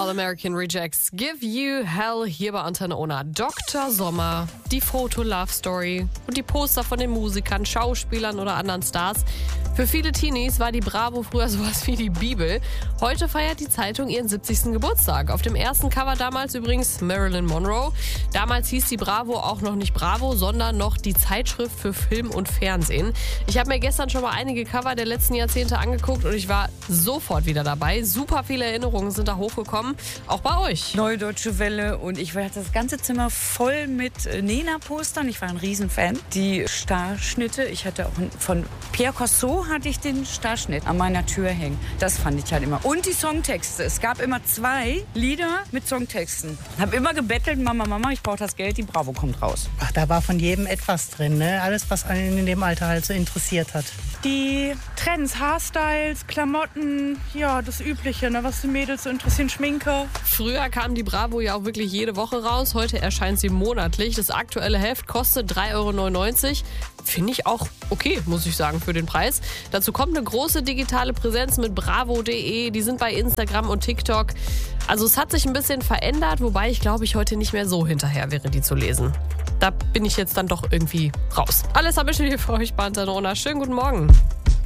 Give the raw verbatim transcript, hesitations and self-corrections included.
All American Rejects. Give You Hell hier bei Antenne Ona. Doktor Sommer, die Foto-Love-Story und die Poster von den Musikern, Schauspielern oder anderen Stars. Für viele Teenies war die Bravo früher sowas wie die Bibel. Heute feiert die Zeitung ihren siebzigsten Geburtstag. Auf dem ersten Cover damals übrigens Marilyn Monroe. Damals hieß die Bravo auch noch nicht Bravo, sondern noch die Zeitschrift für Film und Fernsehen. Ich habe mir gestern schon mal einige Cover der letzten Jahrzehnte angeguckt und ich war sofort wieder dabei. Super viele Erinnerungen sind da hochgekommen, auch bei euch. Neue Deutsche Welle und ich hatte das ganze Zimmer voll mit Nena-Postern. Ich war ein Riesenfan. Die Starschnitte, ich hatte auch von Pierre Corso hatte ich den Starschnitt an meiner Tür hängen. Das fand ich halt immer. Und die Songtexte. Es gab immer zwei Lieder mit Songtexten. Hab immer gebettelt, Mama, Mama, ich brauche das Geld, die Bravo kommt raus. Ach, da war von jedem etwas drin, ne? Alles, was einen in dem Alter halt so interessiert hat. Die Trends, Haarstyles, Klamotten, ja, das Übliche, ne, was die Mädels so interessieren, Schminke. Früher kam die Bravo ja auch wirklich jede Woche raus. Heute erscheint sie monatlich. Das aktuelle Heft kostet drei Euro neunundneunzig. Finde ich auch okay, muss ich sagen, für den Preis. Dazu kommt eine große digitale Präsenz mit bravo punkt de. Die sind bei Instagram und TikTok. Also es hat sich ein bisschen verändert, wobei ich glaube, ich heute nicht mehr so hinterher wäre, die zu lesen. Da bin ich jetzt dann doch irgendwie raus. Alles habe ich hier für euch bei Antenne Ona. Schönen guten Morgen.